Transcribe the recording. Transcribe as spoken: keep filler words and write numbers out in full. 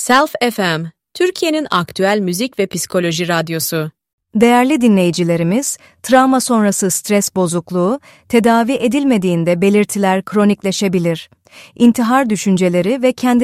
Self F M, Türkiye'nin aktüel müzik ve psikoloji radyosu. Değerli dinleyicilerimiz, travma sonrası stres bozukluğu, tedavi edilmediğinde belirtiler kronikleşebilir. İntihar düşünceleri ve kendini